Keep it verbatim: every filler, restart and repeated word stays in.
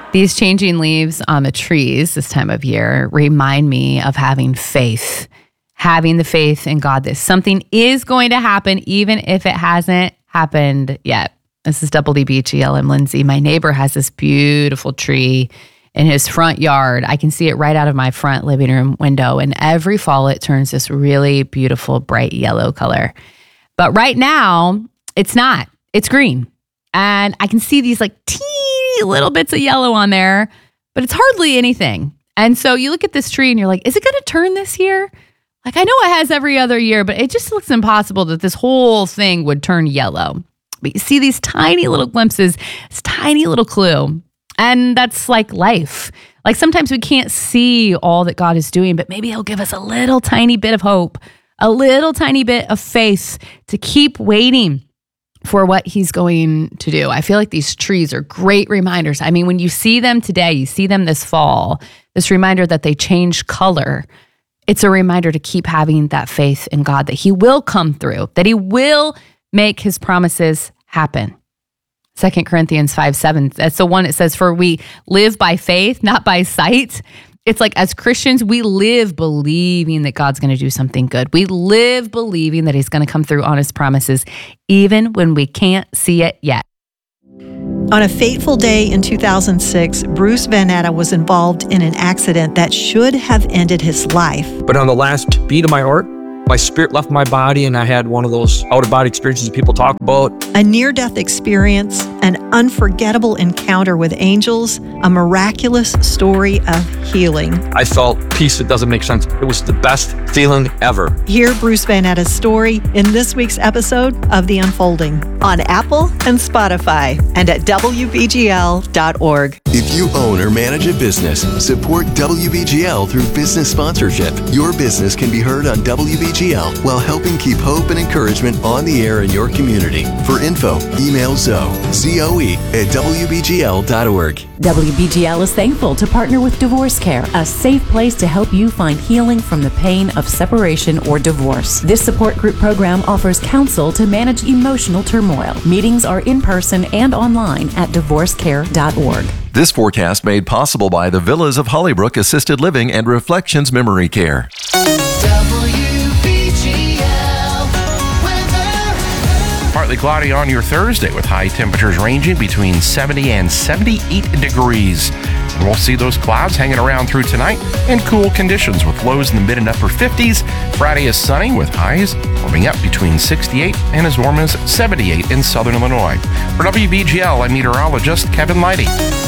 These changing leaves on the trees this time of year remind me of having faith, having the faith in God that something is going to happen, even if it hasn't happened yet. This is W B G L. I'm Lindsay. My neighbor has this beautiful tree in his front yard. I can see it right out of my front living room window. And every fall, it turns this really beautiful, bright yellow color. But right now, it's not. It's green. And I can see these like teeny little bits of yellow on there, but it's hardly anything. And so you look at this tree and you're like, is it going to turn this year? Like, I know it has every other year, but it just looks impossible that this whole thing would turn yellow. But you see these tiny little glimpses, this tiny little clue. And that's like life. Like sometimes we can't see all that God is doing, but maybe he'll give us a little tiny bit of hope, a little tiny bit of faith to keep waiting for what he's going to do. I feel like these trees are great reminders. I mean, when you see them today, you see them this fall, this reminder that they change color. It's a reminder to keep having that faith in God, that he will come through, that he will make his promises happen. Second Corinthians five seven, that's the one that says, for we live by faith, not by sight. It's like as Christians, we live believing that God's going to do something good. We live believing that he's going to come through on his promises, even when we can't see it yet. On a fateful day in two thousand six, Bruce Van Natta was involved in an accident that should have ended his life. But on the last beat of my heart, my spirit left my body and I had one of those out-of-body experiences that people talk about. A near-death experience, an unforgettable encounter with angels, a miraculous story of healing. I felt peace that doesn't make sense. It was the best feeling ever. Hear Bruce Van Natta's story in this week's episode of The Unfolding on Apple and Spotify and at W B G L dot org. If you own or manage a business, support W B G L through business sponsorship. Your business can be heard on W B G L while helping keep hope and encouragement on the air in your community. For info, email Zoe, Z O E, at W B G L dot org. W B G L is thankful to partner with Divorce Care, a safe place to help you find healing from the pain of separation or divorce. This support group program offers counsel to manage emotional turmoil. Meetings are in person and online at divorce care dot org. This forecast made possible by the Villas of Hollybrook Assisted Living and Reflections Memory Care. Partly cloudy on your Thursday with high temperatures ranging between seventy and seventy-eight degrees. And we'll see those clouds hanging around through tonight and cool conditions with lows in the mid and upper fifties. Friday is sunny with highs warming up between sixty-eight and as warm as seventy-eight in southern Illinois. For W B G L, I'm meteorologist Kevin Leidy.